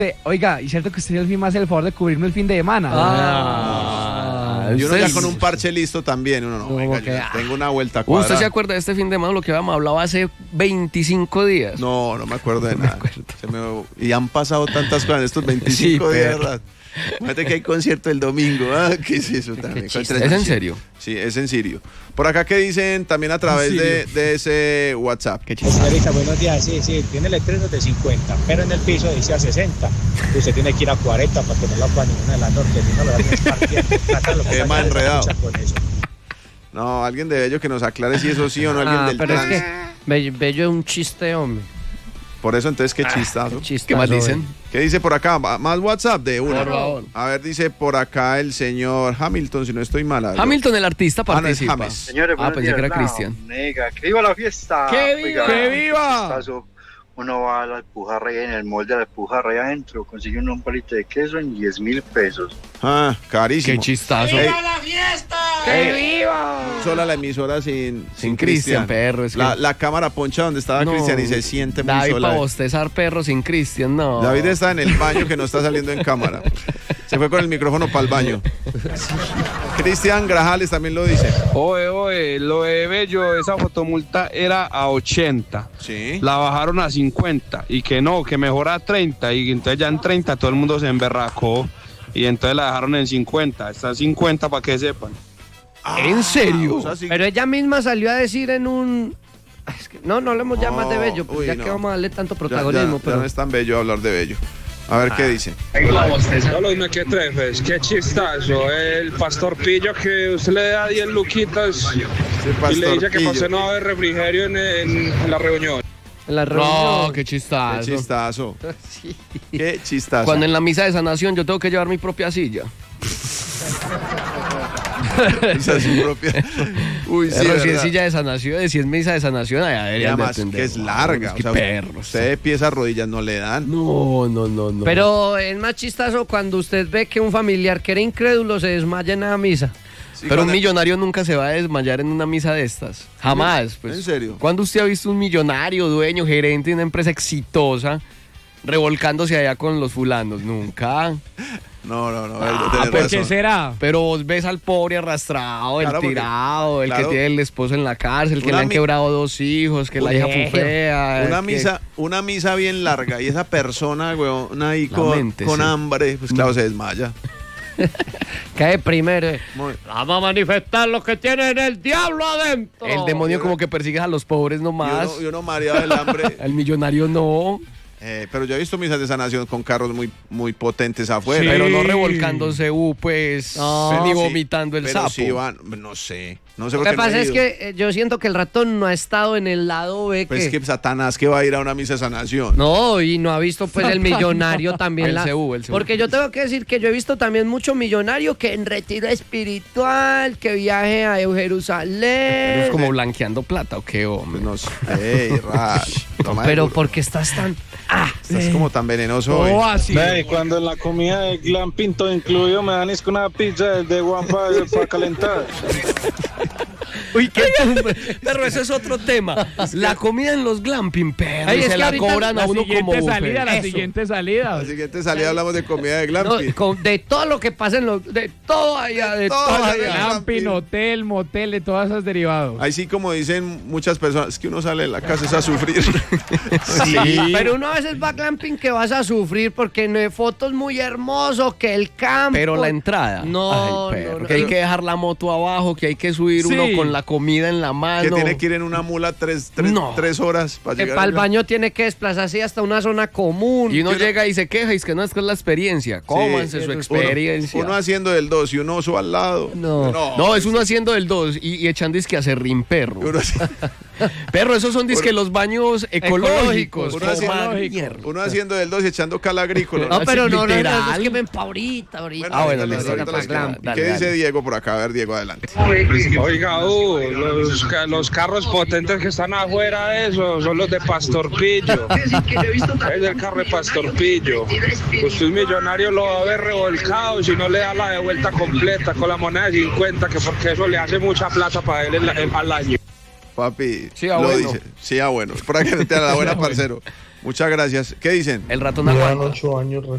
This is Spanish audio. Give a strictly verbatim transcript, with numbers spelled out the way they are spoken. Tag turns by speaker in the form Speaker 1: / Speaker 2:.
Speaker 1: Oiga, y cierto que usted al fin me hace el favor de cubrirme el fin de semana.
Speaker 2: Ah, y uno ya con un parche listo también. Uno no,
Speaker 1: No,
Speaker 2: venga,
Speaker 1: que-
Speaker 2: yo tengo una vuelta cuadrada.
Speaker 3: ¿Usted se acuerda de este fin de semana lo que habíamos hablado hace veinticinco días?
Speaker 2: No, no me acuerdo de nada. Se me- Y han pasado tantas cosas en estos veinticinco
Speaker 3: Sí,
Speaker 2: días,
Speaker 3: pero-
Speaker 2: ¿verdad? Fíjate que hay concierto el domingo. ¿Ah? ¿Qué es eso también?
Speaker 3: ¿Es en serio?
Speaker 2: Sí, es en serio. Por acá que dicen también a través de, de ese WhatsApp.
Speaker 3: Qué
Speaker 4: Pues, señorita, buenos días. Sí, sí, tiene letreros de cincuenta, pero en el piso dice a sesenta. Usted tiene que ir a cuarenta para que no la pueda ninguna de las nortes. Si no, lo van a esparciendo. Trátalo,
Speaker 2: Qué
Speaker 4: pues,
Speaker 2: mal
Speaker 4: allá,
Speaker 2: enredado.
Speaker 4: lucha con eso.
Speaker 2: No, alguien de Bello que nos aclare si eso sí o no, alguien
Speaker 5: Ah,
Speaker 2: del
Speaker 5: pero es
Speaker 2: trans.
Speaker 5: que Bello, Bello es un chiste, hombre.
Speaker 2: Por eso entonces qué chistazo.
Speaker 5: Qué chistazo,
Speaker 3: ¿Qué más dicen?
Speaker 5: eh.
Speaker 2: ¿Qué dice por acá? Va- Más WhatsApp de una.
Speaker 3: Por favor.
Speaker 2: A ver, dice por acá el señor Hamilton, si no estoy mal. algo.
Speaker 3: Hamilton, el artista,
Speaker 2: Ah, no, es
Speaker 3: participa.
Speaker 2: James.
Speaker 6: Señores,
Speaker 3: Ah,
Speaker 6: buenos
Speaker 3: pensé
Speaker 6: días.
Speaker 3: que era
Speaker 6: No,
Speaker 3: Cristian.
Speaker 6: nega, que viva la fiesta.
Speaker 1: ¡Que viva!
Speaker 6: Oiga,
Speaker 1: ¡Que viva!
Speaker 6: chistazo. Uno va a la Alpujarra ahí en el molde de la Alpujarra ahí adentro, consigue un, un palito de queso en diez mil pesos.
Speaker 2: Ah, carísimo.
Speaker 3: Qué chistazo.
Speaker 2: Ey,
Speaker 1: ¡Que viva!
Speaker 2: sola la emisora sin,
Speaker 3: Sin Cristian, perro. Es que...
Speaker 2: La, la cámara poncha donde estaba
Speaker 3: No,
Speaker 2: Cristian y se siente muy
Speaker 3: David
Speaker 2: sola.
Speaker 3: para bostezar perro sin Cristian, no.
Speaker 2: David está en el baño que no está saliendo en cámara. Se fue con el micrófono para el baño. Cristian Grajales también lo dice.
Speaker 7: Oye, oye, lo de Bello, esa fotomulta era a ochenta.
Speaker 2: Sí.
Speaker 7: La bajaron a cincuenta y que no, que mejor a treinta. Y entonces ya en treinta todo el mundo se emberracó. Y entonces la dejaron en cincuenta. Está en cincuenta para que sepan.
Speaker 3: ¿En serio?
Speaker 2: O sea, sí.
Speaker 5: Pero ella misma salió a decir en un... Ay, es que no, no hablemos ya más de Bello, pues
Speaker 2: uy,
Speaker 5: ya
Speaker 2: no.
Speaker 5: que vamos a darle tanto
Speaker 2: Ya-
Speaker 5: protagonismo.
Speaker 2: ya,
Speaker 5: pero
Speaker 2: ya no es tan bello hablar de Bello. A ver qué dice.
Speaker 7: Solo no que trefes, qué chistazo. El pastor Pillo que usted le da diez luquitas y le dice que para usted no va a haber refrigerio en, en- en la reunión.
Speaker 5: en la reunión...
Speaker 3: No, qué chistazo.
Speaker 2: Qué chistazo.
Speaker 5: Sí.
Speaker 2: Qué chistazo.
Speaker 3: Cuando en la misa de sanación yo tengo que llevar mi propia silla.
Speaker 2: Esa es su propia. Uy, sí,
Speaker 3: Pero si es
Speaker 2: ¿verdad?
Speaker 3: silla de sanación, si es misa de sanación, allá
Speaker 2: Y
Speaker 3: deberían de
Speaker 2: además
Speaker 3: atender.
Speaker 2: que es larga.
Speaker 3: Qué
Speaker 2: o sea,
Speaker 3: perros.
Speaker 2: Usted de pies a rodillas no le dan.
Speaker 3: No, no, no, no.
Speaker 5: Pero es más chistoso cuando usted ve que un familiar que era incrédulo se desmaya en la misa.
Speaker 2: Sí,
Speaker 3: Pero un
Speaker 2: cuando-
Speaker 3: millonario nunca se va a desmayar en una misa de estas. Jamás. Pues.
Speaker 2: ¿En serio?
Speaker 3: ¿Cuándo usted ha visto un millonario, dueño, gerente de una empresa exitosa revolcándose allá con los fulanos? Nunca.
Speaker 2: No, no, no.
Speaker 3: Ah,
Speaker 2: tenés
Speaker 1: ¿Por
Speaker 2: razón.
Speaker 1: qué será?
Speaker 3: Pero vos ves al pobre arrastrado, el
Speaker 2: Claro, porque-
Speaker 3: tirado, el
Speaker 2: claro.
Speaker 3: que tiene el esposo en la cárcel, que
Speaker 2: Una
Speaker 3: le han
Speaker 2: mi-
Speaker 3: quebrado dos hijos, que la hija fue fea.
Speaker 2: Una
Speaker 3: que-
Speaker 2: misa, una misa bien larga y esa persona, weón, ahí
Speaker 3: La
Speaker 2: con,
Speaker 3: mente,
Speaker 2: con
Speaker 3: sí.
Speaker 2: hambre, pues claro, se desmaya.
Speaker 5: Cae primero. eh.
Speaker 2: Muy-
Speaker 5: Vamos a manifestar lo que tienen el diablo adentro.
Speaker 3: El demonio como que persigue a los pobres
Speaker 2: Y
Speaker 3: nomás.
Speaker 2: uno, y uno mareado del hambre.
Speaker 3: El millonario no.
Speaker 2: Eh, pero yo he visto misas de sanación con carros muy, muy potentes afuera.
Speaker 1: Sí.
Speaker 3: Pero no revolcándose, uh, pues,
Speaker 5: No.
Speaker 3: ni
Speaker 2: Sí,
Speaker 3: vomitando el
Speaker 2: pero
Speaker 3: sapo.
Speaker 2: sí van, no sé. No sé
Speaker 5: Lo
Speaker 2: por
Speaker 5: que
Speaker 2: qué no
Speaker 5: pasa
Speaker 2: he
Speaker 5: es
Speaker 2: ido.
Speaker 5: que eh, yo siento que el ratón no ha estado en el lado B.
Speaker 2: Pues
Speaker 5: que...
Speaker 2: es que Satanás que va a ir a una misa de sanación.
Speaker 5: No, y no ha visto pues el millonario también.
Speaker 3: El
Speaker 5: la...
Speaker 3: C U, el C U.
Speaker 5: Porque yo tengo que decir que yo he visto también mucho millonario que en retiro espiritual, que viaje a Jerusalén.
Speaker 3: Pero es como blanqueando plata, ¿o qué, hombre?
Speaker 2: No sé. Ey, Rash, toma
Speaker 5: Pero
Speaker 2: duro.
Speaker 5: ¿por qué estás tan...? Ah,
Speaker 2: Estás como tan venenoso hoy.
Speaker 1: Oh, así.
Speaker 7: Ve, cuando en la comida de glamping todo incluido me dan es con una pizza de guampa para calentar.
Speaker 3: Uy, qué tumbe. Pero ese es otro tema. La comida en los glamping, pero
Speaker 5: Ay,
Speaker 3: y
Speaker 5: es
Speaker 3: se
Speaker 5: que
Speaker 3: la
Speaker 5: ahorita
Speaker 3: cobran a
Speaker 1: La
Speaker 3: uno como
Speaker 1: siguiente
Speaker 3: buffet.
Speaker 1: salida, la
Speaker 5: Eso.
Speaker 1: siguiente salida.
Speaker 2: La siguiente salida hablamos de comida de
Speaker 5: no,
Speaker 2: glamping.
Speaker 5: con- de todo lo que pasa en los... De todo allá, de
Speaker 2: todo
Speaker 5: todo
Speaker 2: allá.
Speaker 5: allá.
Speaker 1: Glamping, hotel, motel, de todos esos derivados.
Speaker 2: Ahí sí, como dicen muchas personas, es que uno sale de la casa es a sufrir.
Speaker 5: Sí, pero uno a veces va a glamping que vas a sufrir porque no hay fotos muy hermosos, que el campo...
Speaker 3: Pero la entrada.
Speaker 5: No,
Speaker 3: Ay, perro,
Speaker 5: no, no.
Speaker 3: que hay que dejar la moto abajo, que hay que subir
Speaker 1: Sí.
Speaker 3: uno con la comida en la
Speaker 2: que
Speaker 3: mano.
Speaker 2: tiene que ir en una mula tres, tres,
Speaker 3: No.
Speaker 2: tres horas para
Speaker 5: Que
Speaker 2: llegar.
Speaker 5: para el
Speaker 2: al-
Speaker 5: baño tiene que desplazarse hasta una zona común.
Speaker 3: Y uno
Speaker 2: que uno-
Speaker 3: llega y se queja y es que no es que es la experiencia. Cómanse su
Speaker 2: Uno-
Speaker 3: experiencia.
Speaker 2: Uno, haciendo del dos y un oso al lado.
Speaker 5: No.
Speaker 3: No, es uno haciendo el dos y, y echan disque a serrín perro.
Speaker 2: Uno, así-
Speaker 3: Perro, esos son disque los baños ecológicos.
Speaker 2: Uno así-
Speaker 3: Coman
Speaker 1: ecológico.
Speaker 3: mierda.
Speaker 2: uno haciendo del dos y echando cal agrícola.
Speaker 5: No, pero no, no, no,
Speaker 3: Literal.
Speaker 5: no, es que ven pa' ahorita, ahorita.
Speaker 2: Bueno,
Speaker 3: Ah, bueno,
Speaker 2: ahorita
Speaker 3: listo,
Speaker 2: les- ahorita
Speaker 5: ahorita
Speaker 2: les
Speaker 5: para
Speaker 2: cuento.
Speaker 3: Dale,
Speaker 2: ¿Qué dice
Speaker 3: dale.
Speaker 2: Diego por acá? A ver, Diego, adelante.
Speaker 7: Oiga, uh, los, ca- los carros potentes que están afuera de eso son los de Pastor Pillo. Es el carro de Pastor Pillo. Usted un millonario lo va a ver revolcado si no le da la de vuelta completa con la moneda de cincuenta, que porque eso le hace mucha plata para él en la- en- al año.
Speaker 2: Papi,
Speaker 3: Sí, ah,
Speaker 2: lo
Speaker 3: bueno.
Speaker 2: dice. Sí, ah, bueno. Para que te da la buena, parcero. Muchas gracias. ¿Qué dicen?
Speaker 3: El ratón
Speaker 8: Llevan
Speaker 3: aguanta.
Speaker 8: ocho años